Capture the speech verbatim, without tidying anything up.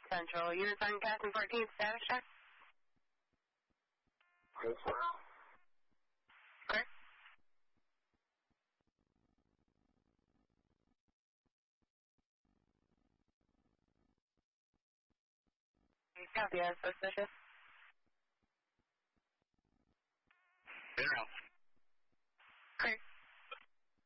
Central. Units on Gaston fourteenth, status check. Okay. Copy, that's suspicious.